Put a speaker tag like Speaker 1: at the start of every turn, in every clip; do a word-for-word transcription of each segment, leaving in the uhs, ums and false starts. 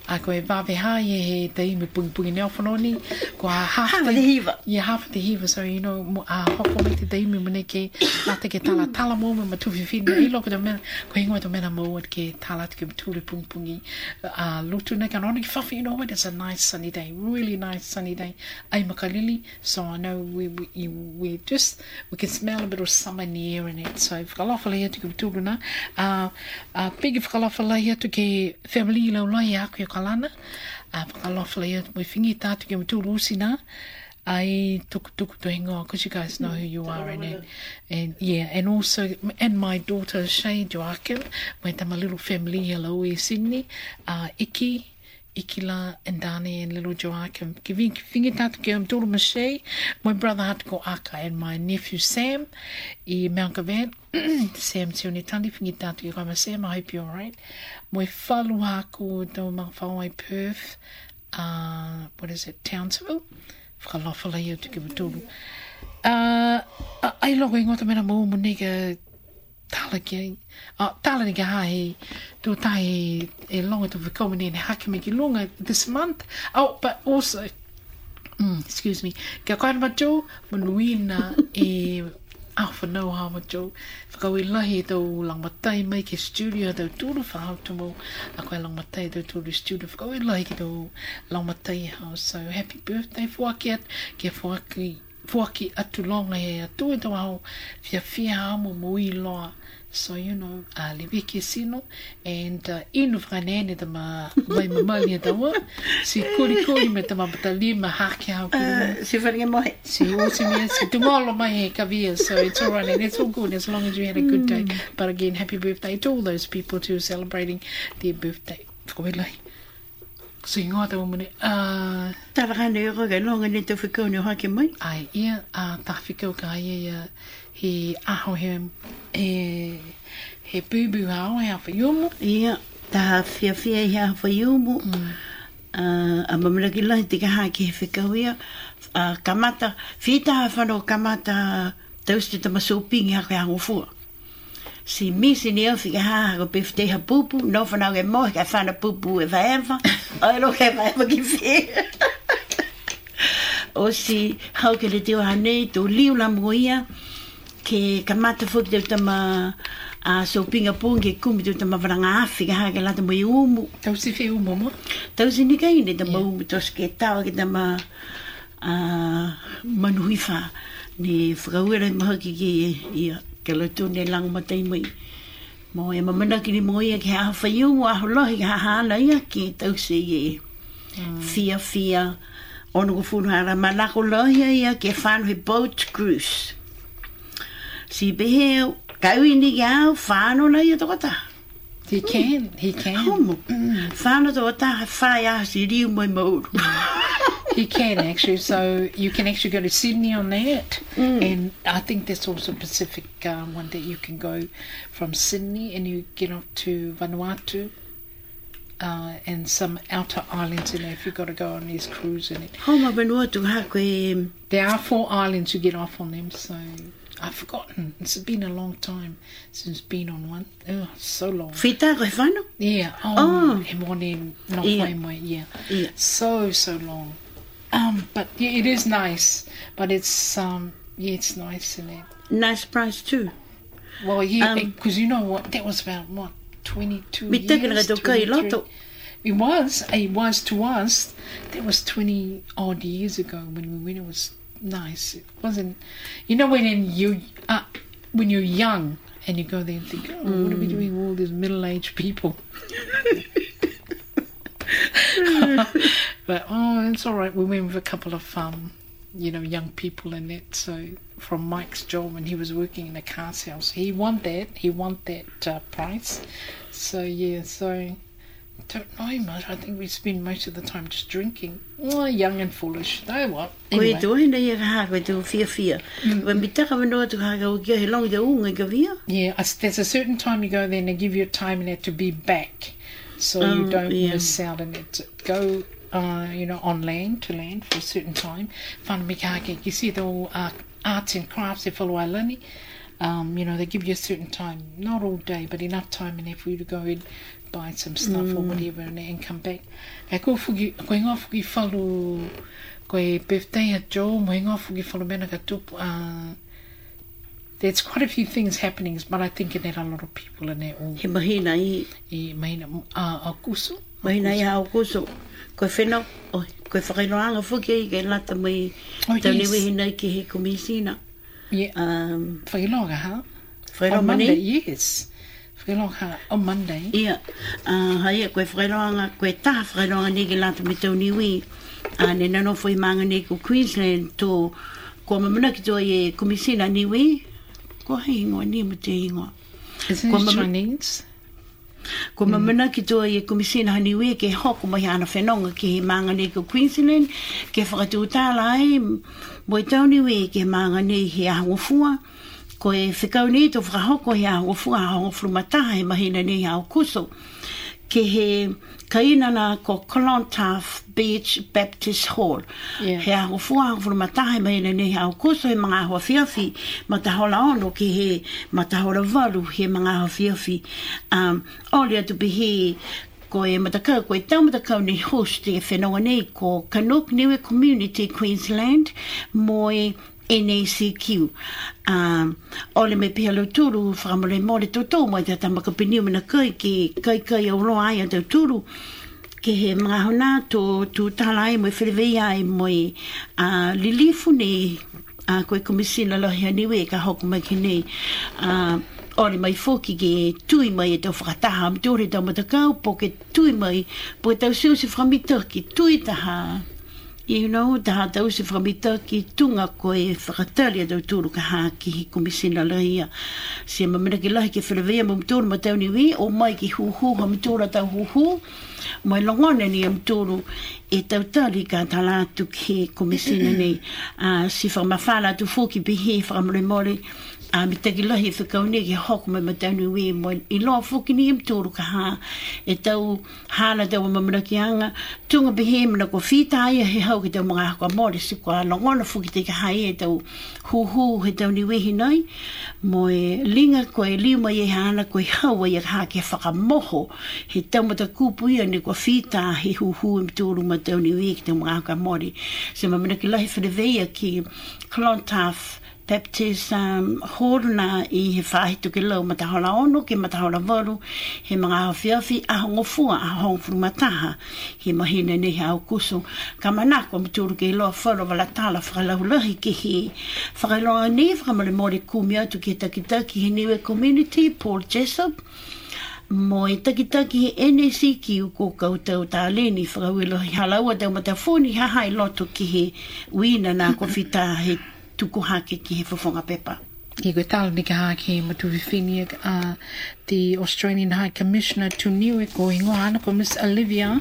Speaker 1: a koe wawehā i he te imi pungi pungi neo whanoni, ko a half,
Speaker 2: half the hiva.
Speaker 1: Yeah, half of the hiva, so you know, a hoko me te te imi mune ke, a te ke tala tala mo me ma tuwhi whina, i loko te mena, ko ingoa te mena mo at ke tala te ke tūre pungi pungi, a lutu ne ka noni ki whawhi, you know what, it's a nice sunny day, really nice sunny day, ai makalili, so I know we, we, we just, we can smell a bit of summer in the air in it, so whakalawhala ia te ke tūruna, a, a pigi whakalawhala ia te ke family lau lai aku i kalana, a whakalawhala ia te whingi tātu ke mtūru usina, I took took to hang on because you guys know who you are and, and and yeah and also and my daughter Shay Joachim went to my little family hello in Sydney, uh, Iki Ikila and Dani and little Joachim giving fingi tatu ke am tolu Shay, my brother had to go Aka and my nephew Sam I Mount Gavan Sam tioni tani fingi tatu ke kama Sam, I hope you're alright. My whalu haku do ma whawai Perth, uh, what is it, Townsville. Whakalawhala ia te kiwaturu. Uh, ai loko ingoa te mena mō mo nega tala ki, uh, tala ni ka hae, tō tae e longa tu whakomene ne hake me ki longa this month. Oh, but also, mm, excuse me, kia kaina macho, manuina e awha no ha macho, whakau i lahi tō langmatai mai ke studio tō tūru whahau tumo, a koe langmatai tō tūru studio, whakau i lahi ki tō langmatai house. So happy birthday whuaki at, kia whuaki, whuaki atu longa he atu e tō hau, whia whia amo mo I loa. So, you know, uh, le wiki sino, and uh, inu whanene ta ma mai mamali e taua, si kuri kuri me ta ma batali ma hake hau kuri.
Speaker 2: Si wharinga mai.
Speaker 1: Si osi mea, si tumolo mai he kavia, so it's all right, and it's all good as long as you had a good day. But again, happy birthday to all those people too celebrating their birthday. Whakawelai. So ingoa te umune, uh...
Speaker 2: Tarakane e roga longa ne te whikau ni hake mai?
Speaker 1: Ai, ia, uh, ta whikau ka ia, ia, he aho he, he, he bubu hao, he awha iumu.
Speaker 2: Ia, ta whia whia he awha iumu.
Speaker 1: Mm.
Speaker 2: Uh, a mamaraki lahi te kaha ki he whikau ia. Uh, kamata, whita whanau kamata tauste ta masopingi hako e hango fua. Si misi ni au whika haha ko pefte ha pupu, no whanau e mohi ka whana pupu e whaewa, o e lo ke whaewa ki whia. O si hau ke le teo hanei, tō liu la mua ia, ke kamata whuki teo tama a so pinga pōng ke kumi teo tama waranga awhi, ka haha ke lata mo I umu.
Speaker 1: Tau si whi umu mo?
Speaker 2: Tau si ni kai ne tama umu tos ke tau ke tama manuhi wha, ni whakauera I mahaki ki ia. Ke lo tūne lang matai mai. Mo e mamana ki ni mo ia ke haha whaiungu aho lohi ke haha ala ia ki tau se ie. Fia fia. Ono ko whunu hara malako lohi ia ke whanu he boat cruise. Si behe kaui ni ke au whanu na ia tokata.
Speaker 1: He can, he can.
Speaker 2: Homo. Whanu tokata ha whai aha si riu mai mauru.
Speaker 1: He can actually, so you can actually go to Sydney on that, mm. and I think there's also a Pacific um, one that you can go from Sydney and you get off to Vanuatu uh, and some outer islands in there if you've got to go on these cruise in it.
Speaker 2: Homa Vanuatu ha koe...
Speaker 1: There are four islands you get off on them, so I've forgotten. It's been a long time since been on one. Oh, so long.
Speaker 2: Whita koe whanu?
Speaker 1: Yeah. Oh,
Speaker 2: oh.
Speaker 1: He wanted not
Speaker 2: Yeah.
Speaker 1: yeah.
Speaker 2: Yeah.
Speaker 1: So, so long. Um, but yeah, it is nice. But it's um, yeah, it's nice, isn't it?
Speaker 2: Nice price too.
Speaker 1: Well, yeah,
Speaker 2: Um,
Speaker 1: because you know what? That was about what twenty-two
Speaker 2: Mi tekena
Speaker 1: years.
Speaker 2: ka tokai
Speaker 1: twenty-three.
Speaker 2: loto.
Speaker 1: It was. It was to us. That was twenty odd years ago when we went. It was nice. It wasn't. You know when you uh, when you're young and you go there and think, oh, mm. what are we doing? All these middle-aged people. But oh, it's all right. We went with a couple of um, you know, young people in it. So from Mike's job when he was working in a car sales, he won that. He won that uh, price. So yeah, so don't know much. I think we spend most of the time just drinking. Oh, young and foolish. Oh what?
Speaker 2: Koe
Speaker 1: Anyway.
Speaker 2: tu hina ia ka ha koe tu fia fia. Koe mi taka manoa tu ha ka ukia he longi te unga ka via.
Speaker 1: Yeah, I- there's a certain time you go there and they give you a time in it to be back, so you
Speaker 2: Um,
Speaker 1: don't
Speaker 2: yeah.
Speaker 1: miss out on it. Go, uh, you know, on land to land for a certain time. Whana me ka hake, you see the uh, arts and crafts e whaloailani. Um, you know, they give you a certain time, not all day, but enough time in there for you to go in, buy some stuff mm. or whatever and, and come back. E ko fuki, ko inga fuki whalu, ko e birthday at Joe, mo inga fuki whalu mena ka tupu, uh, there's quite a few things happening, but I think there are a lot of people in there.
Speaker 2: He mahina i.
Speaker 1: I mahina, uh, a kusu.
Speaker 2: Mahina i a kusu. Ko whenau, oi, ko whakairoanga fuki i ke lata mai tauni wihina i ki he komisina.
Speaker 1: Yeah. Um, whakairoanga, ha?
Speaker 2: Whakairoanga
Speaker 1: on Monday, yes. Whakairoanga on Monday.
Speaker 2: Ia. Uh, Haia, ko whakairoanga, ko e taha whakairoanga ni ke lata mai tauni wi. Uh, ne nano whai manga ni ko Queensland to ko mamana ki toa i komisina ni wi. Ko hei ingoa, ni mo te ingoa.
Speaker 1: Isn't it Chinese?
Speaker 2: Ko mamana ki toa i komisina hani ui ke hoko mai ana whenonga ki he manga nei ko Queensland, ke whakatūtala ai, mo i tauni ui ke manga nei he ahongofua, ko e whikau nei to whakahoko he ahongofua, ahongofuru mataha he mahina nei hao kuso, ke he kainana ko Clontaf Beach Baptist Hall.
Speaker 1: Yeah.
Speaker 2: He ahongofua, ahongofuru mataha he mahina nei hao kuso, he mga ahua whiawhi, matahola ono ki he matahola walu, he mga ahua whiawhi. Um, Olea tu bihi ko e matakau, ko e tau matakau ni host e whenonga nei ko Canuck Niue Community Queensland mo e N A C Q. Um, ole me pia lo turu, whakamare mōre tōtō mo e te tamaka piniu mena kai ki kai kai au roa ai a tau turu. Ke he mga hona tō tū tala ai mo e whirewei ai mo e uh, lilifu nei uh, ko e komisina lohi aniwe e ka hoku mai ki nei. Uh, Ore mai foki ke tui mai e tau whakataha am tōre tau matakau po ke tui mai po e tau siusi whamita ki tui taha. You know, taha tau si whamita ki tunga ko e whakatali a tau tūru ka haa ki hi komisina lahia. Se mamina ki lahi ke whirewea mo mtūru ma tau niwi o mai ki huhu ha mtūra tau huhu. Mai longone ni am tūru e tau tali ka talatu ki komisina nei. Uh, si whamawhala tu foki bihi whakamare mole. A mi teki lahi whakau ne ki hoku mai mataunu we mo i loa whuki ni im tōru ka hā e tau hāna tau mamana ki anga tunga bihe mana ko whitāia he hau ki tau mga haka mōre si kua longona whuki te ka hai e tau huhu he tau ni wehi nei mo e linga ko e liuma i hāna ko e haua i hā ke whakamoho he tau mata kupu ia ni ko whitā he huhu im tōru mataunu we ki tau mga haka mōre se mamana ki lahi whareweia ki Clontaf Baptist um, hōruna i he whāhitu ke lau matahola ono, ke matahola waru, he mga hawhiawhi ahongofua ahongofuru mataha, he mahina ne he au kuso. Ka manako mturu ke loa whara wala tala whakalaulahi ke he whakailoa ne whakamare mōre kumi atu ke takitaki he Niue Community, Paul Jessup, mo e takitaki he N A C Q ko kautau tā leni whakawilo he halaua tau matafoni hahai loto ki he uina nā kowhita he tuku hake ki he whawhonga pepa.
Speaker 1: Ki koe tala ni ka hake matuwi whinia uh, the Australian High Commissioner to Niue ko ingoa ana ko Miss Olivia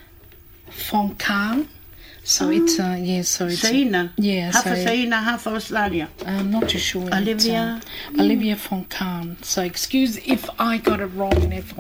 Speaker 1: Fonkang. So oh. it's, uh, yeah, so it's...
Speaker 2: Saina?
Speaker 1: Yeah,
Speaker 2: half
Speaker 1: so...
Speaker 2: Half Saina, half Australia?
Speaker 1: I'm not too sure.
Speaker 2: Olivia?
Speaker 1: Uh, Olivia Fonkang. So excuse if I got it wrong in it,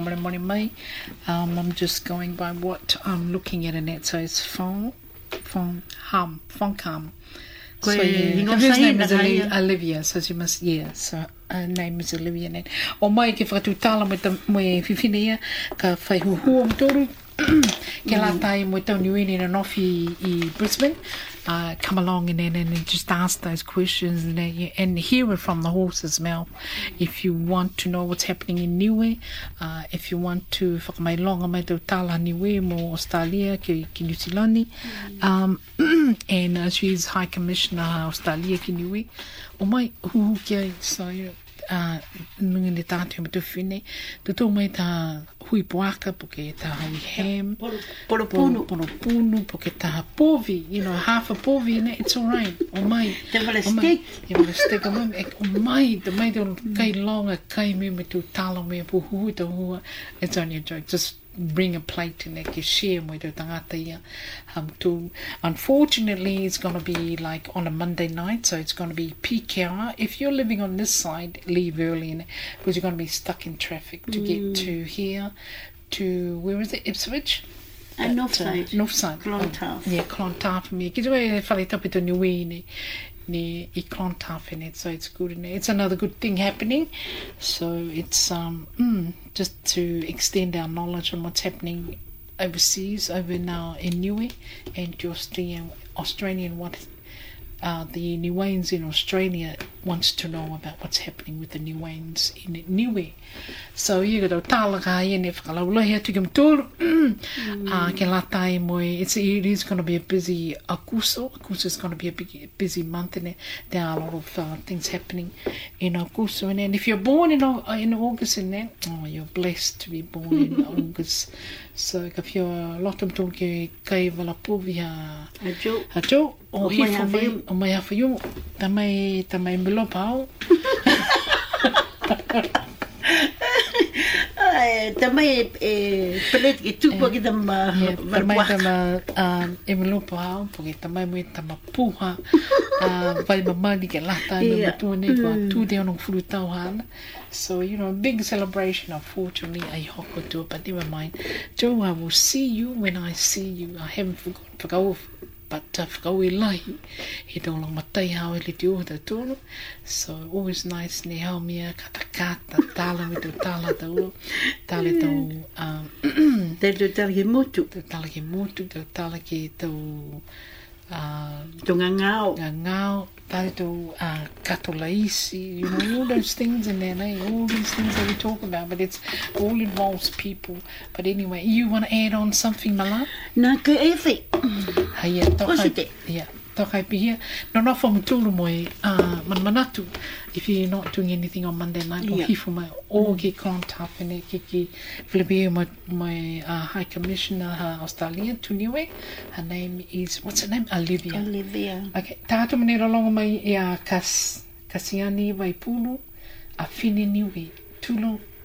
Speaker 1: um, I'm just going by what I'm looking at in it. So it's Fon... Fon... Hum. Fonkang. So yeah, her name is Olivia, Olivia, so she must, yeah, so her name is Olivia. Net. O mai ke whakatūtala mo e whiwhinea, ka whaihuhua mo tōru, ke la tai mo tau niuini na nofi i Brisbane, uh, come along and then and just ask those questions and, then, and hear it from the horse's mouth. If you want to know what's happening in Niue, uh, if you want to whakamai longa mai tau tala Niue mo Australia ki, ki New Zealand, um, and uh, she's High Commissioner Australia ki Niue, o mai huhu kia so uh, nungi ne tātou me tu whine, tu tō mai tā hui poaka po ke tā hui ham,
Speaker 2: poro punu,
Speaker 1: poro punu, po ke tā povi, you know, half a povi, and it's all right, o mai.
Speaker 2: Te wale stick.
Speaker 1: Te wale stick, o mai, o mai, te mai te kai longa, kai me me tu talo me, po hui ta hua, it's only a joke, just bring a plate and like you share with the tangata ia. Um, to, unfortunately, it's going to be like on a Monday night, so it's going to be peak hour. If you're living on this side, leave early in, because you're going to be stuck in traffic to mm. get to here, to, where is it, Ipswich?
Speaker 2: And Northside.
Speaker 1: Uh, Northside.
Speaker 2: Clontaf.
Speaker 1: Oh, yeah, Clontaf for me. Ki tue whare tape to Niue. ne I Clontarf in it, so it's good. And it's another good thing happening. So it's um mm, just to extend our knowledge on what's happening overseas, over now in Niue, and to Australian, Australian what uh, the Niueans in Australia wants to know about what's happening with the Niueans in Niue. So you got to tala ka ia ne whakalaula hea tu kim tūru. Uh, ke la tai moe, it's, it is going to be a busy Akuso. Akuso is going to be a big, busy month, and there are a lot of uh, things happening in Akuso. And, and if you're born in, in August, in that, oh, you're blessed to be born in August. So ka whio loto mtō ke kai wala puvi ha
Speaker 2: Ajo.
Speaker 1: Ajo. O
Speaker 2: O
Speaker 1: hi
Speaker 2: mai
Speaker 1: whamai, o mai hawhiu. Tamai, tamai milopa au.
Speaker 2: Tamai e pelet ke tupa ki tama
Speaker 1: Tamai tama e milopa au, porque tamai mui tama puha. Vai mamani ke lata no matune ko tu de ono furu tau hana. So, you know, big celebration, unfortunately, I hoko to it, but never mind. Joe, I will see you when I see you. I haven't forgotten, forgot, but uh, whakau e lahi, he tō long matai hao e le te oha tōru. So, always nice, ne hao mea, kata kata, tala me tō tala tō, tala tō, um,
Speaker 2: te tō tala ke motu.
Speaker 1: tō tala ke motu, tō tala ke tō, uh,
Speaker 2: tō ngā ngāo.
Speaker 1: ngā ngāo, tala tō uh, kato laisi, you know, all those things in there, eh? All these things that we talk about, but it's all involves people. But anyway, you want to add on something, Mala?
Speaker 2: Nā ka e whi.
Speaker 1: Haia, tokai, yeah, tokai pihia. No, no, from tūru moe, uh, man manatu, if you're not doing anything on Monday night,
Speaker 2: Yeah.
Speaker 1: or hifu mai, o ki Clontarf, and ki ki Filipino, my, my uh, High Commissioner, her Australia, to Niue. Her name is, what's her name? Olivia.
Speaker 2: Olivia.
Speaker 1: Okay, tātou mene rolonga mai i a kas, kasiani vai pūnu, a whine niwe, tūlo